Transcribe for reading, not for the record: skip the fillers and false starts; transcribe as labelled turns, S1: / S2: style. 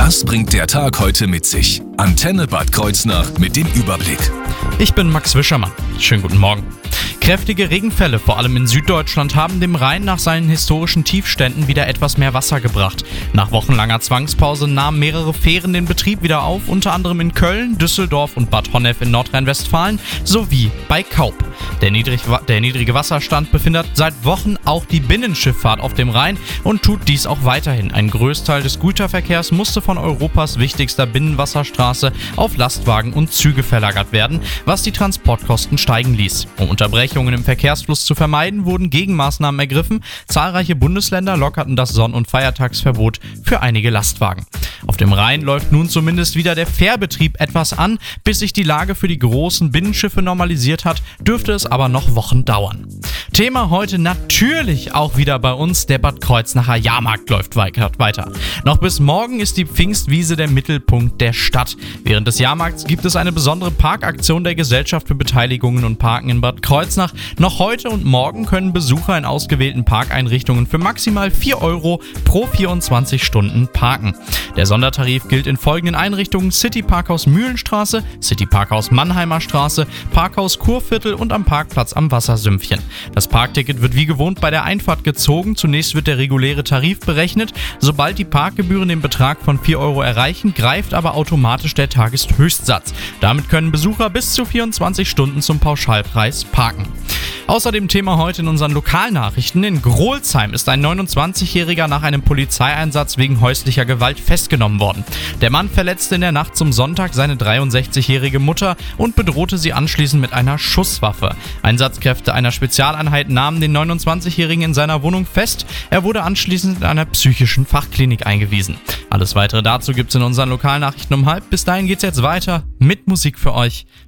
S1: Das bringt der Tag heute mit sich. Antenne Bad Kreuznach mit dem Überblick.
S2: Ich bin Max Wischermann. Schönen guten Morgen. Kräftige Regenfälle, vor allem in Süddeutschland, haben dem Rhein nach seinen historischen Tiefständen wieder etwas mehr Wasser gebracht. Nach wochenlanger Zwangspause nahmen mehrere Fähren den Betrieb wieder auf, unter anderem in Köln, Düsseldorf und Bad Honnef in Nordrhein-Westfalen sowie bei Kaup. Der niedrige Wasserstand befindet seit Wochen auch die Binnenschifffahrt auf dem Rhein und tut dies auch weiterhin. Ein Großteil des Güterverkehrs musste von Europas wichtigster Binnenwasserstraße auf Lastwagen und Züge verlagert werden, was die Transportkosten steigen ließ. Um Unterbrechungen im Verkehrsfluss zu vermeiden, wurden Gegenmaßnahmen ergriffen. Zahlreiche Bundesländer lockerten das Sonn- und Feiertagsverbot für einige Lastwagen. Auf dem Rhein läuft nun zumindest wieder der Fährbetrieb etwas an. Bis sich die Lage für die großen Binnenschiffe normalisiert hat, dürfte es aber noch Wochen dauern. Thema heute natürlich auch wieder bei uns, der Bad Kreuznacher Jahrmarkt läuft weiter. Noch bis morgen ist die Pfingstwiese der Mittelpunkt der Stadt. Während des Jahrmarkts gibt es eine besondere Parkaktion der Gesellschaft für Beteiligungen und Parken in Bad Kreuznach. Noch heute und morgen können Besucher in ausgewählten Parkeinrichtungen für maximal 4 € pro 24 Stunden parken. Der Sondertarif gilt in folgenden Einrichtungen: City Parkhaus Mühlenstraße, City Parkhaus Mannheimer Straße, Parkhaus Kurviertel und am Parkplatz am Wassersümpfchen. Das Parkticket wird wie gewohnt bei der Einfahrt gezogen. Zunächst wird der reguläre Tarif berechnet. Sobald die Parkgebühren den Betrag von 4 € erreichen, greift aber automatisch der Tageshöchstsatz. Damit können Besucher bis zu 24 Stunden zum Pauschalpreis parken. Außerdem Thema heute in unseren Lokalnachrichten. In Grolsheim ist ein 29-Jähriger nach einem Polizeieinsatz wegen häuslicher Gewalt festgenommen worden. Der Mann verletzte in der Nacht zum Sonntag seine 63-jährige Mutter und bedrohte sie anschließend mit einer Schusswaffe. Einsatzkräfte einer Spezialeinheit nahmen den 29-Jährigen in seiner Wohnung fest. Er wurde anschließend in einer psychischen Fachklinik eingewiesen. Alles weitere dazu gibt's in unseren Lokalnachrichten um 12:30. Bis dahin geht's jetzt weiter mit Musik für euch.